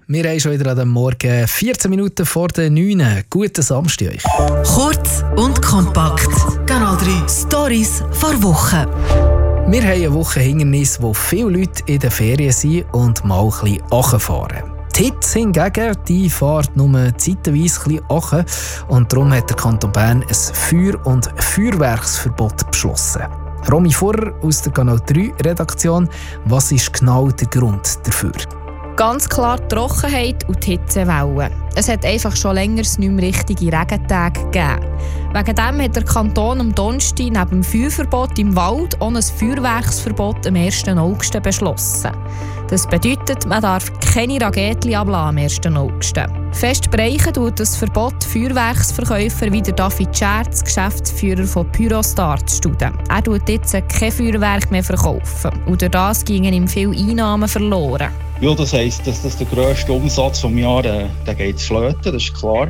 Wir haben schon wieder an dem Morgen 14 Minuten vor der 9. Guten Samstag euch. Kurz und kompakt. Kanal 3 Stories vor Wochen. Wir haben eine Woche Hindernis, wo viele Leute in den Ferien sind und mal ein bisschen runterfahren. Die Hitze hingegen, die fährt nur zeitweise ein bisschen runter und darum hat der Kanton Bern ein Feuer- und Feuerwerksverbot beschlossen. Romy Furrer aus der Kanal 3 Redaktion, was ist genau der Grund dafür? Ganz klar die Trockenheit und die Hitzewellen. Es hat einfach schon länger nicht mehr richtige Regentage gegeben. Wegen dem hat der Kanton am Donnerstag neben dem Feuerverbot im Wald auch ein Feuerwerksverbot am 1. August beschlossen. Das bedeutet, man darf keine Raketen ablassen am 1. August. Fest bereichen tut das Verbot Feuerwerksverkäufer wie der David Scherz, Geschäftsführer von Pyrostar, zu studen. Er tut jetzt kein Feuerwerk mehr verkaufen. Und durch das gingen ihm viele Einnahmen verloren. Ja, das heisst, dass das der grösste Umsatz des Jahres geht flöten, das ist klar.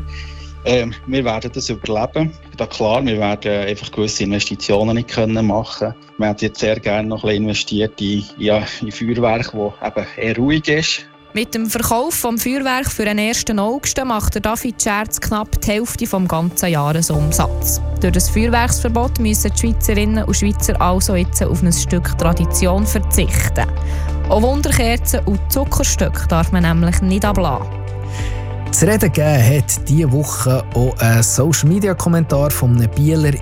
Wir werden das überleben. Da klar, wir werden einfach gewisse Investitionen nicht machen können. Wir haben jetzt sehr gerne noch ein bisschen investiert in Feuerwerk, das eben eher ruhig ist. Mit dem Verkauf des Feuerwerks für den 1. August macht der David Scherz knapp die Hälfte des ganzen Jahresumsatzes. Durch das Feuerwerksverbot müssen die Schweizerinnen und Schweizer also jetzt auf ein Stück Tradition verzichten. Auch Wunderkerzen und Zuckerstücke darf man nämlich nicht ablassen. Zu reden gegeben hat diese Woche auch ein Social-Media-Kommentar von einem Bieler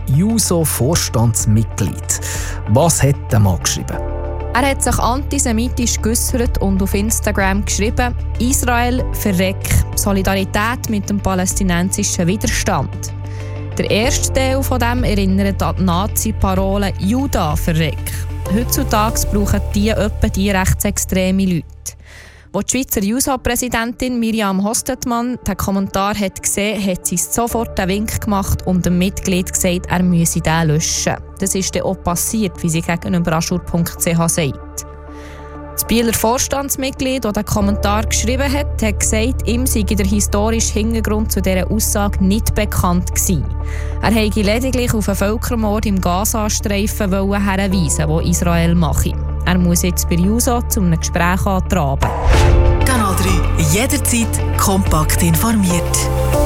JUSO-Vorstandsmitglied. Was hat der Mann geschrieben? Er hat sich antisemitisch geäussert und auf Instagram geschrieben: Israel verreck, Solidarität mit dem palästinensischen Widerstand. Der erste Teil von dem erinnert an die Nazi-Parole Juda verreck. Heutzutage brauchen die rechtsextreme Leute. Als die Schweizer JUSO-Präsidentin Miriam Hostetmann den Kommentar hat gesehen, hat sie sofort den Wink gemacht und dem Mitglied gesagt, er müsse den löschen. Das ist dann auch passiert, wie sie gegenüber aschur.ch sagt. Das Bieler Vorstandsmitglied, das den Kommentar geschrieben hat, hat gesagt, ihm sei der historische Hintergrund zu dieser Aussage nicht bekannt gewesen. Er habe lediglich auf einen Völkermord im Gazastreifen hinweisen, den Israel mache. Er muss jetzt bei JUSO zu einem Gespräch antraben. Kanal 3 jederzeit kompakt informiert.